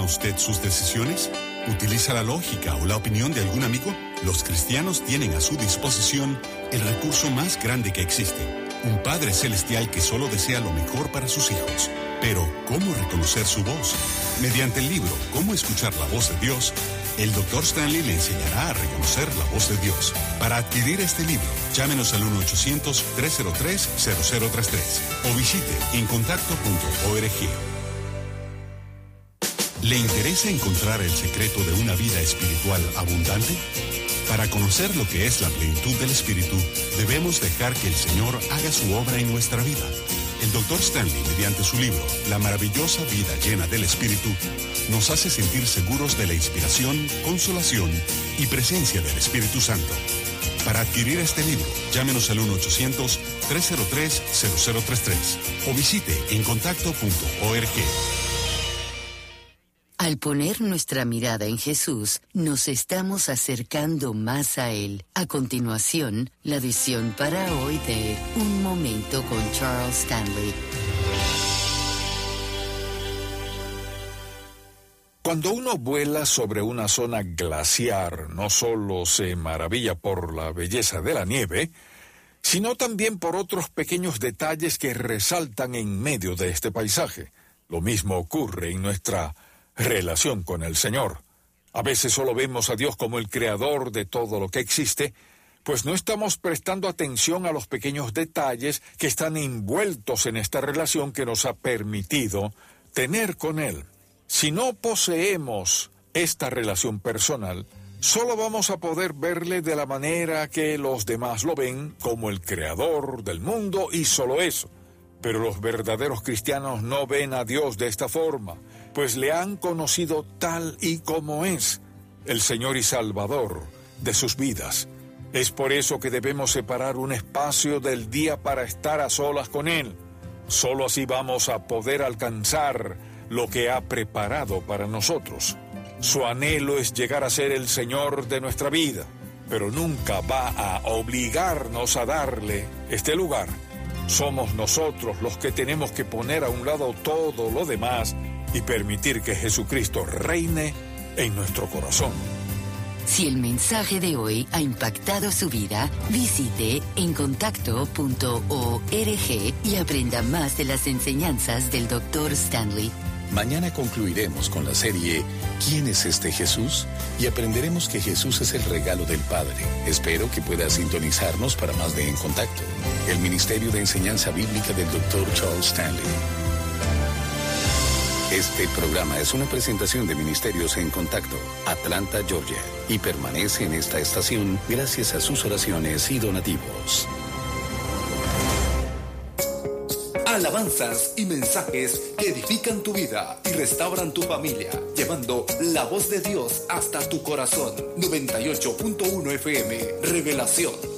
usted sus decisiones? ¿Utiliza la lógica o la opinión de algún amigo? Los cristianos tienen a su disposición el recurso más grande que existe, un Padre Celestial que solo desea lo mejor para sus hijos. Pero, ¿cómo reconocer su voz? Mediante el libro «Cómo escuchar la voz de Dios», el Dr. Stanley le enseñará a reconocer la voz de Dios. Para adquirir este libro, llámenos al 1-800-303-0033 o visite encontacto.org. ¿Le interesa encontrar el secreto de una vida espiritual abundante? Para conocer lo que es la plenitud del Espíritu, debemos dejar que el Señor haga su obra en nuestra vida. El Dr. Stanley, mediante su libro La maravillosa vida llena del Espíritu, nos hace sentir seguros de la inspiración, consolación y presencia del Espíritu Santo. Para adquirir este libro, llámenos al 1-800-303-0033 o visite encontacto.org. Al poner nuestra mirada en Jesús, nos estamos acercando más a Él. A continuación, la edición para hoy de Un Momento con Charles Stanley. Cuando uno vuela sobre una zona glaciar, no solo se maravilla por la belleza de la nieve, sino también por otros pequeños detalles que resaltan en medio de este paisaje. Lo mismo ocurre en nuestra relación con el Señor. A veces solo vemos a Dios como el creador de todo lo que existe, pues no estamos prestando atención a los pequeños detalles que están envueltos en esta relación que nos ha permitido tener con Él. Si no poseemos esta relación personal, solo vamos a poder verle de la manera que los demás lo ven, como el creador del mundo y solo eso. Pero los verdaderos cristianos no ven a Dios de esta forma, pues le han conocido tal y como es, el Señor y Salvador de sus vidas. Es por eso que debemos separar un espacio del día para estar a solas con Él. Solo así vamos a poder alcanzar lo que ha preparado para nosotros. Su anhelo es llegar a ser el Señor de nuestra vida, pero nunca va a obligarnos a darle este lugar. Somos nosotros los que tenemos que poner a un lado todo lo demás y permitir que Jesucristo reine en nuestro corazón. Si el mensaje de hoy ha impactado su vida, visite encontacto.org y aprenda más de las enseñanzas del Dr. Stanley. Mañana concluiremos con la serie ¿Quién es este Jesús? Y aprenderemos que Jesús es el regalo del Padre. Espero que pueda sintonizarnos para más de En Contacto, el Ministerio de Enseñanza Bíblica del Dr. Charles Stanley. Este programa es una presentación de Ministerios En Contacto, Atlanta, Georgia, y permanece en esta estación gracias a sus oraciones y donativos. Alabanzas y mensajes que edifican tu vida y restauran tu familia, llevando la voz de Dios hasta tu corazón. 98.1 FM, Revelación.